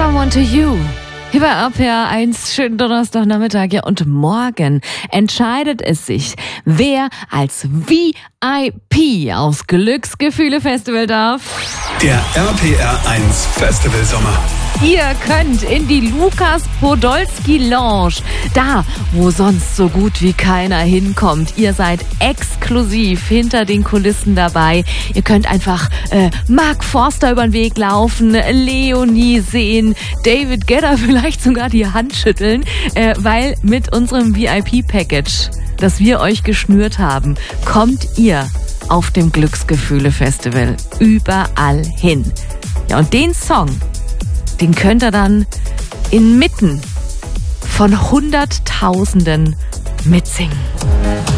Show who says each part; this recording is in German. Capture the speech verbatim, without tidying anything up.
Speaker 1: Someone to You. Hier bei R P R eins, schönen Donnerstagnachmittag. Ja, und morgen entscheidet es sich, wer als V I P aufs Glücksgefühle-Festival darf.
Speaker 2: Der R P R eins Festival Sommer.
Speaker 1: Ihr könnt in die Lukas Podolski Lounge, da wo sonst so gut wie keiner hinkommt. Ihr seid exklusiv hinter den Kulissen dabei. Ihr könnt einfach äh, Mark Forster über den Weg laufen, Leonie sehen, David Guetta vielleicht sogar die Hand schütteln, äh, weil mit unserem V I P-Package, das wir euch geschnürt haben, kommt ihr auf dem Glücksgefühle-Festival überall hin. Ja, und den Song, den könnt ihr dann inmitten von Hunderttausenden mitsingen.